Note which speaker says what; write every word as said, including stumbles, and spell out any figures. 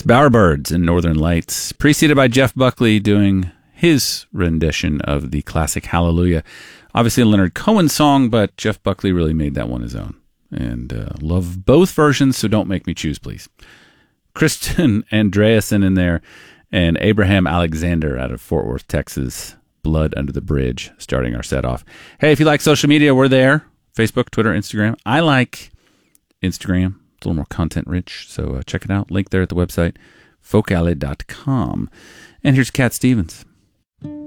Speaker 1: Bowerbirds and Northern Lights, preceded by Jeff Buckley doing his rendition of the classic Hallelujah. Obviously a Leonard Cohen song, but Jeff Buckley really made that one his own. And uh, love both versions, so don't make me choose, please. Kristen Andreasen in there, and Abraham Alexander out of Fort Worth, Texas. Blood Under the Bridge, starting our set off. Hey, if you like social media, we're there. Facebook, Twitter, Instagram. I like Instagram. It's a little more content rich, so uh, check it out. Link there at the website, folk alley dot com. And here's Cat Stevens.